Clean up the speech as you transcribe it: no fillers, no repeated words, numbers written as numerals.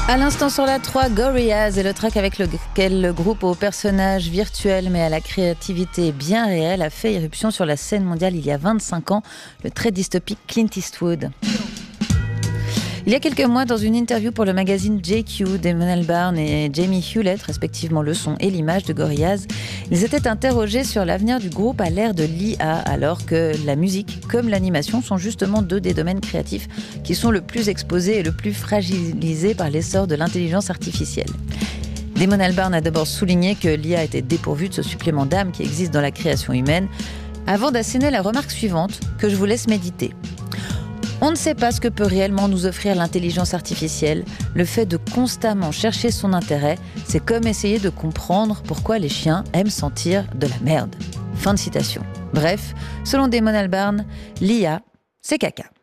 À l'instant sur la 3, Gorillaz est le track avec lequel le groupe aux personnages virtuels mais à la créativité bien réelle a fait irruption sur la scène mondiale il y a 25 ans, le très dystopique Clint Eastwood. Il y a quelques mois, dans une interview pour le magazine JQ, Damon Albarn et Jamie Hewlett, respectivement le son et l'image de Gorillaz, ils étaient interrogés sur l'avenir du groupe à l'ère de l'IA, alors que la musique comme l'animation sont justement deux des domaines créatifs qui sont le plus exposés et le plus fragilisés par l'essor de l'intelligence artificielle. Damon Albarn a d'abord souligné que l'IA était dépourvue de ce supplément d'âme qui existe dans la création humaine, avant d'asséner la remarque suivante, que je vous laisse méditer. On ne sait pas ce que peut réellement nous offrir l'intelligence artificielle. Le fait de constamment chercher son intérêt, c'est comme essayer de comprendre pourquoi les chiens aiment sentir de la merde. Fin de citation. Bref, selon Damon Albarn, l'IA, c'est caca.